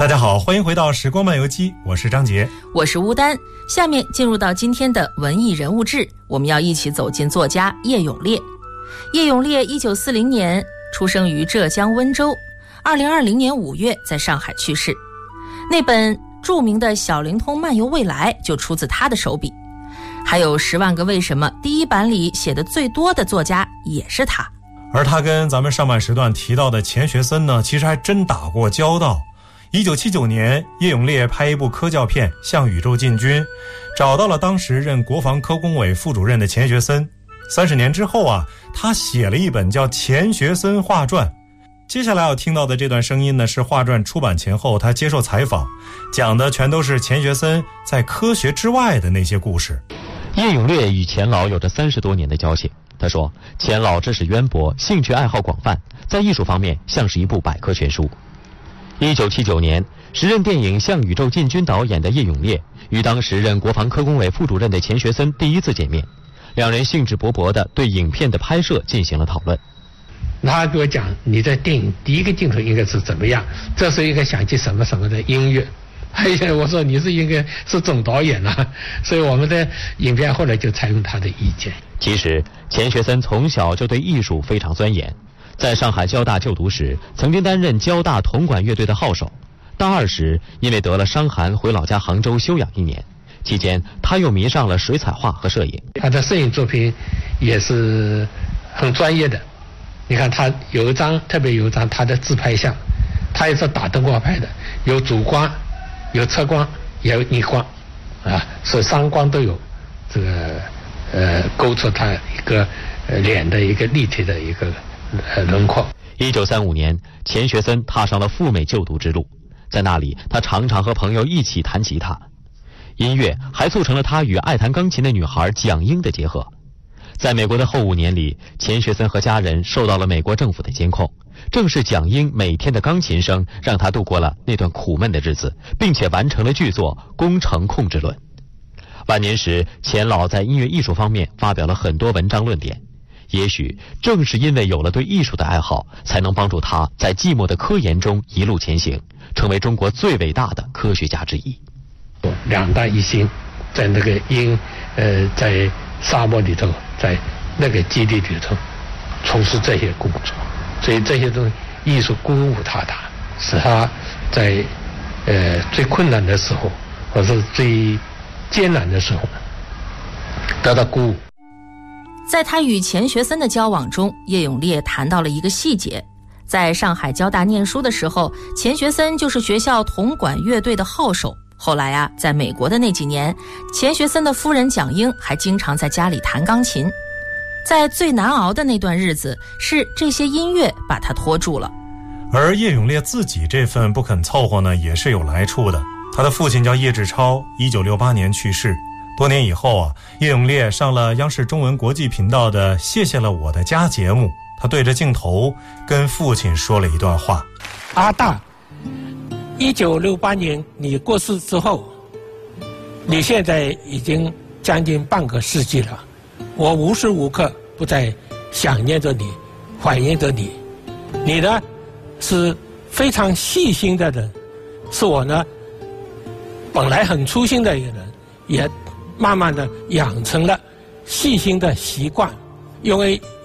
大家好，欢迎回到时光漫游记，我是张杰， 我是乌丹。下面进入到今天的文艺人物志，我们要一起走进作家叶永烈。叶永烈1940年出生于浙江温州，2020年5月在上海去世。那本著名的《小灵通漫游未来》就出自他的手笔，还有《10万个为什么》第一版里写的最多的作家也是他。 而他跟咱们上半时段提到的钱学森呢，其实还真打过交道。1979年，叶永烈拍一部科教片《向宇宙进军》，找到了当时任国防科工委副主任的钱学森。30年之后啊，他写了一本叫《钱学森画传》。接下来要听到的这段声音呢，是画传出版前后他接受采访，讲的全都是钱学森在科学之外的那些故事。 叶永烈与钱老有着30多年的交情。他说，钱老知识渊博，兴趣爱好广泛，在艺术方面像是一部百科全书。1979年，时任电影《向宇宙进军》导演的叶永烈与当时任国防科工委副主任的钱学森第一次见面，两人兴致勃勃地对影片的拍摄进行了讨论。 他给我讲，你在电影第一个镜头应该是怎么样，这时候应该响起什么什么的音乐。我说你是应该是总导演啊，所以我们的影片后来就采用他的意见。 其实钱学森从小就对艺术非常钻研，在上海交大就读时，曾经担任交大铜管乐队的号手。大二时，因为得了伤寒，回老家杭州休养1年。期间，他又迷上了水彩画和摄影。 他的摄影作品也是很专业的。你看他有一张，特别有一张他的自拍像，他也是打灯光拍的，有主光，有侧光，也有逆光，啊，所以3光都有，这个勾出他一个脸的一个立体的一个轮廓。 1935年，钱学森踏上了赴美就读之路，在那里，他常常和朋友一起弹吉他。音乐还促成了他与爱弹钢琴的女孩蒋英的结合。在美国的后5年里，钱学森和家人受到了美国政府的监控，正是蒋英每天的钢琴声让他度过了那段苦闷的日子，并且完成了剧作《工程控制论》。晚年时，钱老在音乐艺术方面发表了很多文章论点，也许正是因为有了对艺术的爱好，才能帮助他在寂寞的科研中一路前行，成为中国最伟大的科学家之一。 2弹1星，在那个在沙漠里头，在那个基地里头从事这些工作，所以这些东西艺术鼓舞他，使他在最困难的时候，或是最艰难的时候得到鼓舞。 在他与钱学森的交往中，叶永烈谈到了一个细节。在上海交大念书的时候，钱学森就是学校铜管乐队的号手。后来啊，在美国的那几年，钱学森的夫人蒋英还经常在家里弹钢琴。在最难熬的那段日子，是这些音乐把他拖住了。 而叶永烈自己这份不肯凑合呢，也是有来处的。他的父亲叫叶志超，1968年去世。多年以后啊，叶永烈上了央视中文国际频道的《谢谢了我的家》节目，他对着镜头跟父亲说了一段话： 阿大，1968年你过世之后，你现在已经将近半个世纪了，我无时无刻不在想念着你，怀念着你。你呢，是非常细心的人，是我呢本来很粗心的一个人，也慢慢的养成了细心的习惯。因为